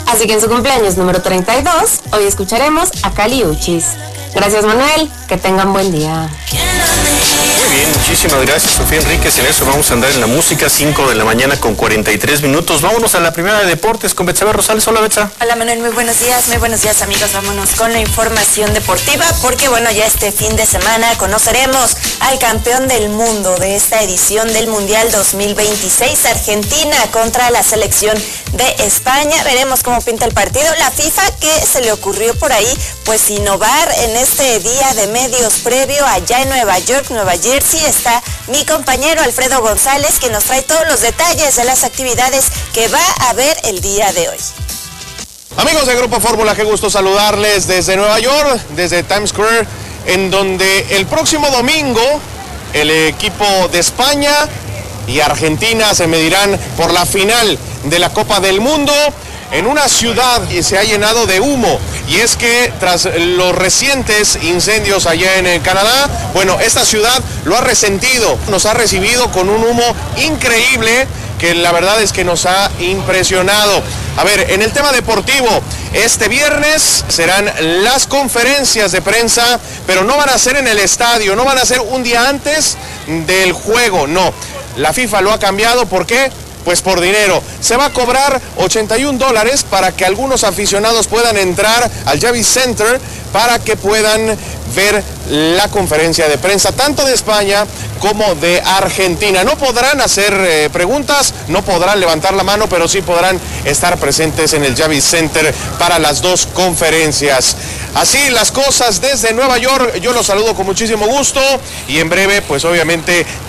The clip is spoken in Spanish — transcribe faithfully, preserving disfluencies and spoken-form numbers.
Así que en su cumpleaños número treinta y dos, hoy escucharemos a Kali Uchis. Gracias, Manuel, que tengan buen día. Muy bien, muchísimas gracias, Sofía Enríquez. En eso vamos a andar en la música, cinco de la mañana con cuarenta y tres minutos. Vámonos a la primera de deportes con Betsabe Rosales. Hola, Betsa. Hola, Manuel, muy buenos días, muy buenos días, amigos. Vámonos con la información deportiva, porque bueno, ya este fin de semana conoceremos al campeón del mundo de esta edición del Mundial dos mil veintiséis, Argentina contra la selección de España. Veremos cómo pinta el partido. La FIFA, que se le ocurrió por ahí, pues innovar en este día de medios previo allá en Nueva York, Nueva Jersey. Está mi compañero Alfredo González, que nos trae todos los detalles de las actividades que va a haber el día de hoy. Amigos de Grupo Fórmula, qué gusto saludarles desde Nueva York, desde Times Square, en donde el próximo domingo el equipo de España y Argentina se medirán por la final de la Copa del Mundo en una ciudad que se ha llenado de humo. Y es que tras los recientes incendios allá en Canadá, bueno, esta ciudad lo ha resentido, nos ha recibido con un humo increíble que la verdad es que nos ha impresionado. A ver, en el tema deportivo, este viernes serán las conferencias de prensa, pero no van a ser en el estadio, no van a ser un día antes del juego, no. La FIFA lo ha cambiado, ¿por qué? Pues por dinero. Se va a cobrar ochenta y un dólares para que algunos aficionados puedan entrar al Javits Center para que puedan ver la conferencia de prensa, tanto de España como de Argentina. No podrán hacer eh, preguntas, no podrán levantar la mano, pero sí podrán estar presentes en el Javits Center para las dos conferencias. Así las cosas desde Nueva York. Yo los saludo con muchísimo gusto y en breve, pues obviamente